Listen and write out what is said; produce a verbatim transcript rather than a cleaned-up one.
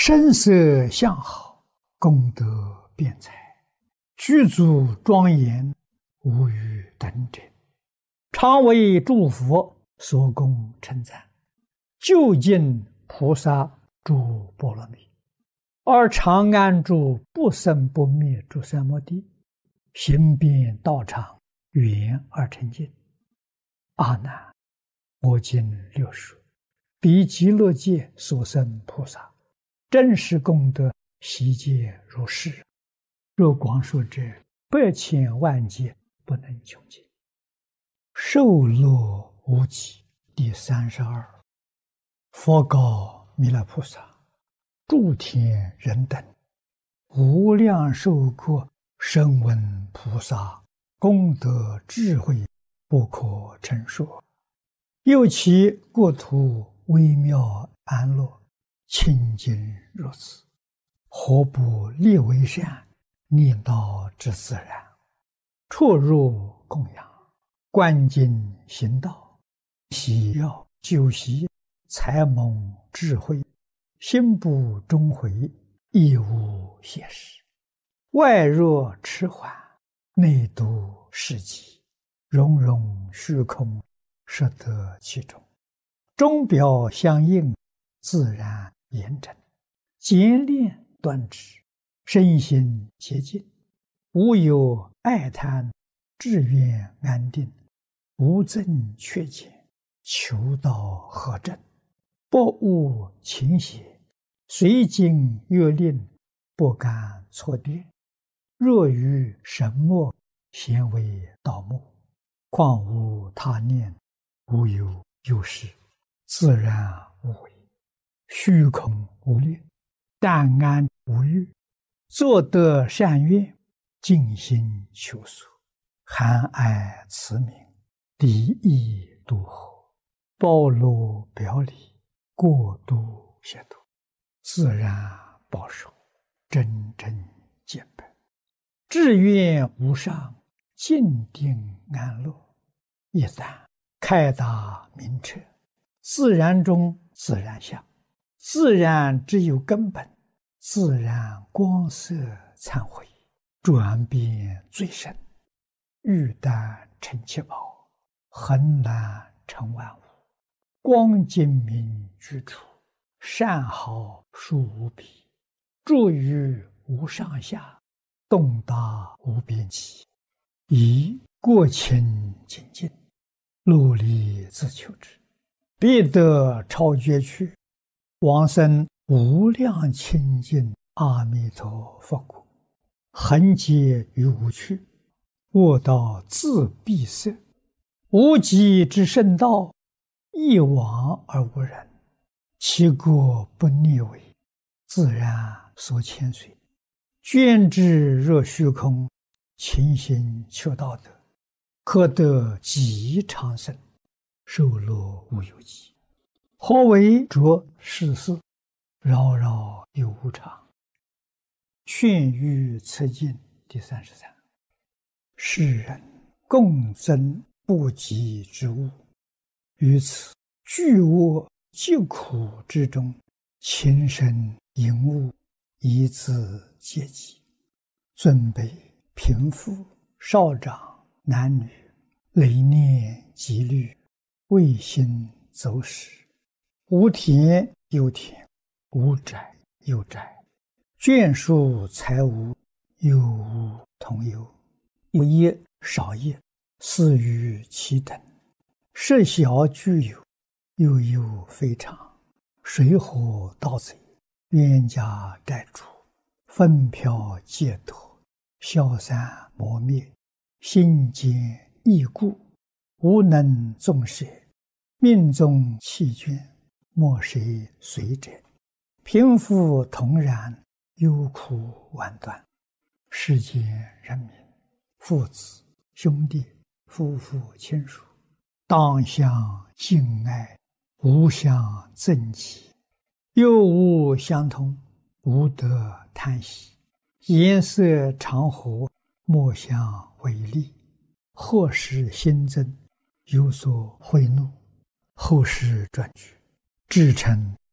声色相好，功德辩才，具足庄严，无与等者，常为诸佛所供称赞，究竟菩萨诸波罗蜜，而常安住不生不灭诸三摩地，行遍道场，圆而成净。阿难，我今六说，彼极乐界所生菩萨，真实功德悉皆如是。若广说者，百千万劫不能穷尽。受乐无极第三十二。佛告弥勒菩萨：诸天人等，无量寿国声闻菩萨功德智慧不可称说，又其国土微妙安乐，清净如此，何不立为善，念道之自然，出入供养，观经行道，喜要修习，才蒙智慧，心不终回，亦无邪事。外若迟缓，内度世极，融融虚空，摄得其中，钟表相应，自然严整，简练端直，身心洁净，无有爱贪，志愿安定，无增缺减，求道合正，不误情邪，随经阅令，不敢错颠。若于神墨，咸为盗墓，况无他念，无有有事，自然无为，虚空无念，淡安无欲，作得善愿，尽心求索，含爱慈悯，敌意度合，包罗表里，过度协度，自然保守，真正见本，志愿无上，静定安乐。一旦开达明彻，自然中自然相，自然只有根本，自然光色忏悔，转变最深，玉丹成七宝，恒然成万物，光精明居处，善好殊无比，住于无上下，洞达无边际，以过清净净，努力自求之，必得超绝去，往生无量清净阿弥陀佛国，恒劫于无趣，卧道自闭塞，无极之圣道，一往而无人，其国不逆违，自然所牵随，捐之若虚空，勤行求道德，可得极长生，寿乐无有极。何为着世事，扰扰有无常。劝喻此经第三十三。世人共增不及之物，于此巨恶疾苦之中，情深淫恶，以自阶级，尊卑贫富少长男女，累念积虑，未心走失，无田有田，无宅有宅，眷属财物，有无同有，有业少业，似于其等，设小具有，又有非常，水火盗贼，冤家债主，纷飘戒脱，消散磨灭，心坚易故，无能纵舍，命中弃捐，莫谁随者，贫富同然，忧苦万端。世间人民，父子兄弟，夫妇亲属，当相敬爱，无相憎忌，又无相同，无得贪喜，颜色常和，莫相违逆，或使心增，有所悔怒，后世转举，至诚